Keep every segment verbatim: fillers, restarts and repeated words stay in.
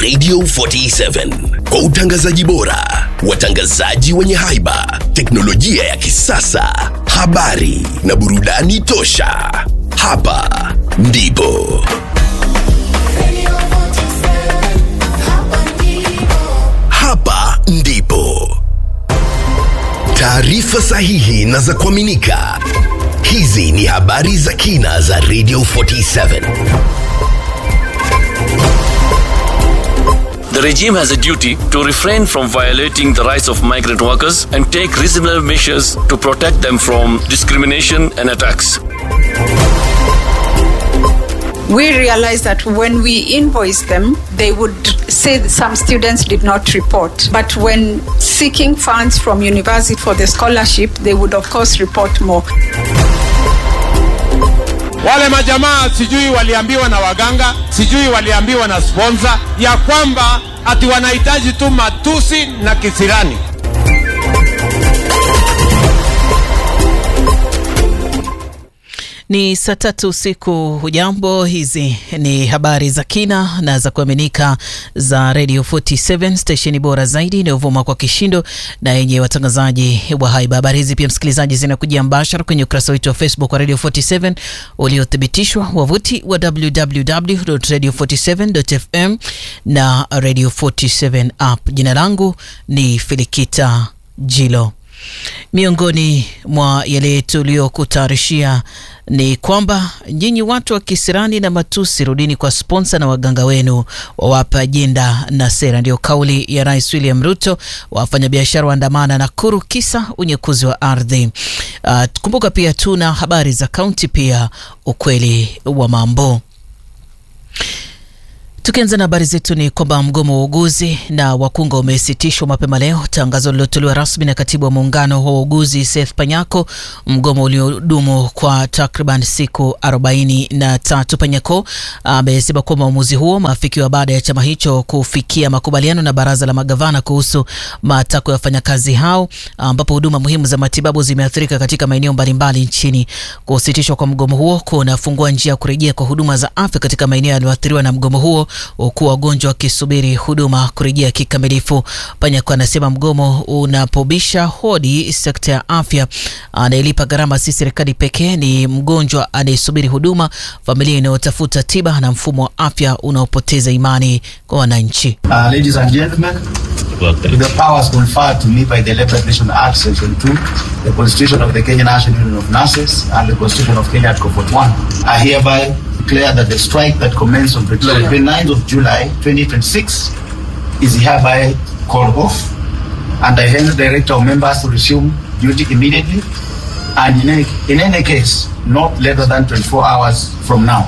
Radio forty-seven kwa utangazaji bora, watangazaji wenye haiba, teknolojia ya kisasa, habari na burudani tosha. Hapa ndipo Hapa ndipo taarifa sahihi na za kuaminika. Hizi ni habari za kina za Radio forty-seven. The regime has a duty to refrain from violating the rights of migrant workers and take reasonable measures to protect them from discrimination and attacks. We realized that when we invoice them, they would say that some students did not report. But when seeking funds from university for the scholarship, they would of course report more. Wale majamaa sijui waliambiwa na waganga, sijui waliambiwa na sponsor ya kwamba ati wanahitaji tu matusi na kisirani. Ni saa tatu usiku. Hujambo, hizi ni habari za kina na za kuaminika za Radio forty-seven, stesheni bora zaidi inayovuma kwa kishindo na yenye watangazaji wa haiba. Habari hizi pia msikilizaji zinakujia mbashara kwenye ukurasa wetu wa Facebook wa Radio forty-seven uliothibitishwa, wavuti wa w w w dot radio forty-seven dot f m na Radio forty-seven app. Jina langu ni Filikita Jilo. Miongoni mwa yale tuliyokutayarishia ni kwamba nyinyi watu wa kisirani na matusi, rudini kwa sponsor na waganga wenu wawapa ajenda na sera. Ndio kauli ya Rais William Ruto. Wafanyabiashara waandamana Nakuru kisa unyekuzi wa ardhi. Uh, kumbuka pia tuna habari za kaunti, pia ukweli wa mambo. Tukianza na habari zetu ni kwamba mgomo wa wauguzi na wakunga umesitishwa mapema leo. Tangazo lilotolewa rasmi na katibu wa muungano wa wauguzi Seth Panyako. Mgomo uliodumu kwa takriban siku arobaini na tatu. Panyako amesema kwamba uamuzi huo maafikiwa baada ya chama hicho kufikia makubaliano na baraza la magavana kuhusu matakwa ya wafanyakazi hao, ambapo huduma muhimu za matibabu zimeathirika katika maeneo mbalimbali nchini. Kusitishwa kwa mgomo huo kunafungua njia ya kurejea kwa huduma za afya katika maeneo yaliyoathiriwa na mgomo huo, huku wagonjwa wakisubiri huduma kurejea kikamilifu. Panyako anasema mgomo unapobisha hodi sekta ya afya. Anayelipa gharama si serikali pekee, ni mgonjwa anayesubiri huduma, familia inayotafuta tiba na mfumo wa afya unaopoteza imani kwa wananchi. Uh, ladies and gentlemen, with the powers conferred to me by the Labour Relations Act Section two, the Constitution of the Kenya National Union of Nurses and the Constitution of Kenya Article forty-one, I hereby declare that the strike that commenced on the twenty-ninth of July twenty twenty-six is hereby called off, and I hence direct our members to resume duty immediately, and in any, in any case not later than twenty-four hours from now.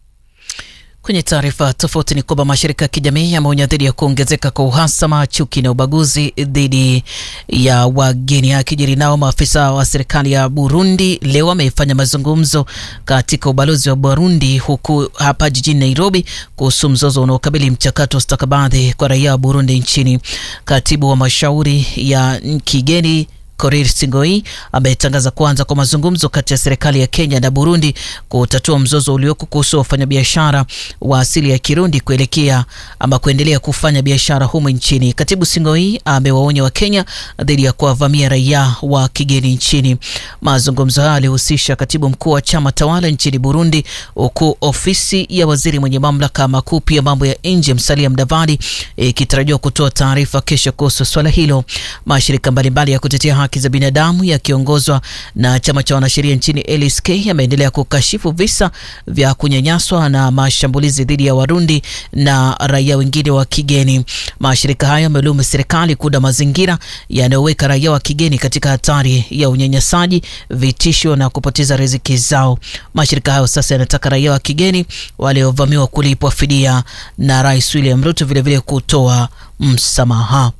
Kwenye taarifa tofauti ni kwamba mashirika ya kijamii yameonya dhidi ya kuongezeka kwa uhasama, chuki na ubaguzi dhidi ya wageni. Akijiri nao, maafisa wa serikali ya Burundi leo wamefanya mazungumzo katika ubalozi wa Burundi huku hapa jijini Nairobi kuhusu mzozo unaokabili mchakato wa stakabadhi kwa raia wa Burundi nchini. Katibu wa mashauri ya kigeni Korir Singoi ametangaza kuanza kwa mazungumzo kati ya serikali ya Kenya na Burundi kutatua mzozo ulioko kuhusu wafanyabiashara wa asili ya Kirundi kuelekea ama kuendelea kufanya biashara humu nchini. Katibu Singoi amewaonya wa Kenya dhidi ya kuwavamia raia wa kigeni nchini. Mazungumzo haya yalihusisha katibu mkuu wa chama tawala nchini Burundi, huku ofisi ya waziri mwenye mamlaka makuu pia mambo ya nje Musalia Mudavadi ikitarajiwa kutoa taarifa kesho kuhusu swala hilo. Mashirika mbalimbali ya kutetea haki za binadamu yakiongozwa na chama cha wanasheria nchini L S K yameendelea kukashifu visa vya kunyanyaswa na mashambulizi dhidi ya Warundi na raia wengine wa kigeni. Mashirika hayo yamelaumu serikali kuunda mazingira yanayoweka raia wa kigeni katika hatari ya unyanyasaji, vitisho na kupoteza riziki zao. Mashirika hayo sasa yanataka raia wa kigeni waliovamiwa kulipwa fidia na Rais William Ruto vile vile kutoa msamaha.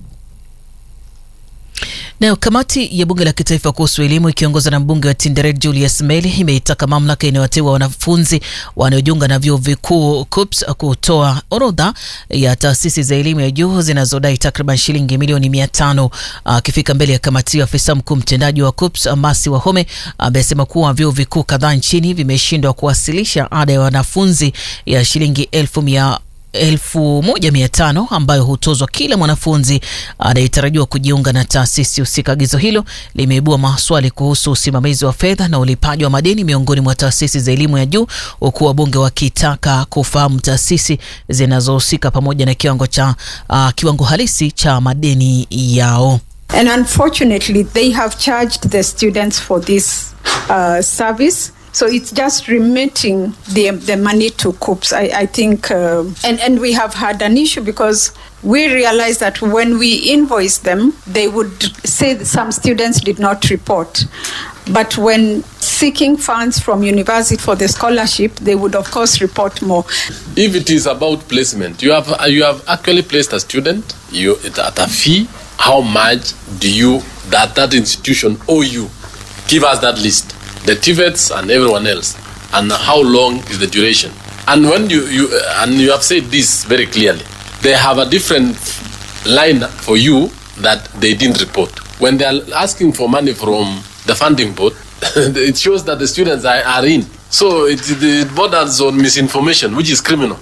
Na kamati ya bunge la kitaifa kuhusu elimu ikiongozwa na mbunge wa Tinderet Julius Meli imeitaka mamlaka inayoteua wanafunzi wanaojiunga na vyuo vikuu K U P S kutoa orodha ya taasisi za elimu ya juu zinazodai takriban shilingi milioni mia tano. Akifika mbele ya kamati, afisa mkuu mtendaji wa K U P S Amasi Wahome amesema kuwa vyuo vikuu kadhaa nchini vimeshindwa kuwasilisha ada ya wanafunzi ya shilingi elfu mia elfu moja mia tano ambayo hutozwa kila mwanafunzi anayetarajiwa kujiunga na taasisi husika. Agizo hilo limeibua maswali kuhusu usimamizi wa fedha na ulipaji wa madeni miongoni mwa taasisi za elimu ya juu, huku wabunge wakitaka kufahamu taasisi zinazohusika pamoja na kiwango cha uh, kiwango halisi cha madeni yao. And unfortunately, they have charged the students for this uh, service. So it's just remitting the the money to C O O P S. I, I think, uh, and, and we have had an issue because we realized that when we invoice them, they would say that some students did not report. But when seeking funds from university for the scholarship, they would of course report more. If it is about placement, you have you have actually placed a student, you at a fee. How much do you that that institution owe you? Give us that list. The T V E Ts and everyone else, and how long is the duration? And when you, you uh, and you have said this very clearly, they have a different line for you that they didn't report. When they are asking for money from the funding board, it shows that the students are, are in. So it, it borders on misinformation, which is criminal.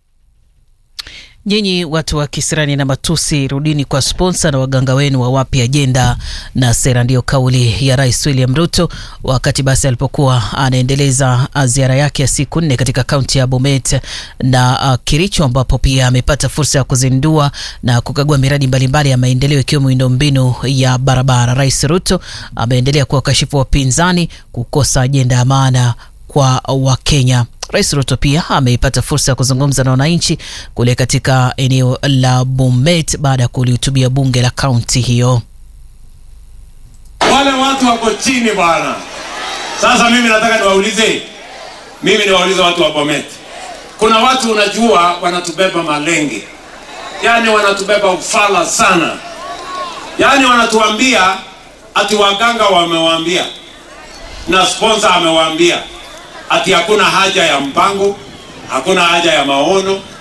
Nyinyi watu wa kisirani na matusi, rudini kwa sponsor na waganga wenu wa wapi ajenda na sera. Ndio kauli ya Rais William Ruto wakati basi alipokuwa anaendeleza ziara yake ya siku nne katika kaunti ya Bomet na uh, Kericho, ambapo pia amepata fursa ya kuzindua na kukagua miradi mbalimbali ya maendeleo ikiwemo miundombinu ya barabara. Rais Ruto ameendelea kuwakashifu wapinzani kukosa ajenda ya maana kwa Wakenya. Rais Ruto pia ameipata fursa ya kuzungumza na wananchi kule katika eneo la Bomet baada ya kulihutubia bunge la kaunti hiyo. Wale watu wako chini bwana. Sasa mimi nataka niwaulize. Mimi niwaulize watu wa Bomet. Kuna watu unajua wanatubeba malenge. Yaani wanatubeba ufala sana. Yaani wanatuambia ati waganga wamewaambia na sponsor amewaambia ati hakuna haja ya mpango, hakuna haja ya maono,